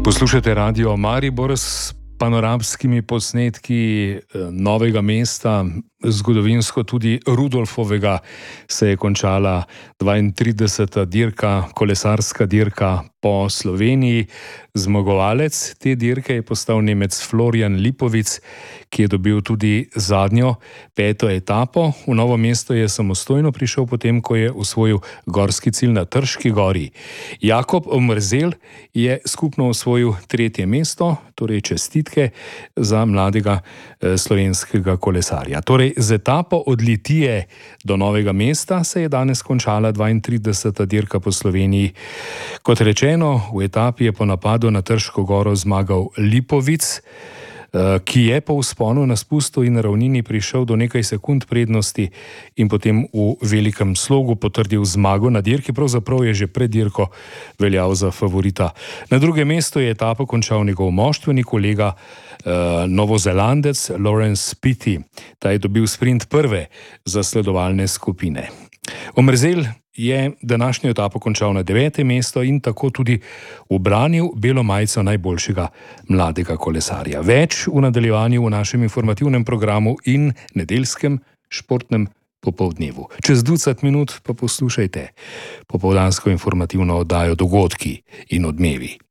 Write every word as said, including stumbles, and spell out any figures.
Poslušate Radio Maribor s panoramskimi posnetki Novega mesta, zgodovinsko tudi Rudolfovega, se je končala dvaintrideseta dirka, kolesarska dirka po Sloveniji. Zmagovalec te dirke je postal Nemec Florian Lipovic, ki je dobil tudi zadnjo, peto etapo. V Novo mesto je samostojno prišel potem, ko je osvojil gorski cilj na Trški gori. Jakob Omerzel je skupno osvojil tretje mesto, torej čestitke za mladega eh, slovenskega kolesarja. Torej, z etapo od Litije do Novega mesta se je danes končala dvaintrideseta dirka po Sloveniji. Kot rečeno, v etapi je po napadu na Trško goro zmagal Lipovic, ki je po vzponu na spustu in ravnini prišel do nekaj sekund prednosti in potem v velikem slogu potrdil zmago na dirki, pravzaprav je že pred dirko veljal za favorita. Na drugem mestu je etapo končal njegov moštveni kolega uh, Novozelandec Laurens Pitty. Ta je dobil sprint prve zasledovalne skupine. Omerzel je današnjo etapo končal na devetem mestu in tako tudi ubranil belo majico najboljšega mladega kolesarja. Več v nadaljevanju v našem informativnem programu in nedeljskem športnem popoldnevu. Čez ducat minut pa poslušajte popoldansko informativno oddajo Dogodki in odmevi.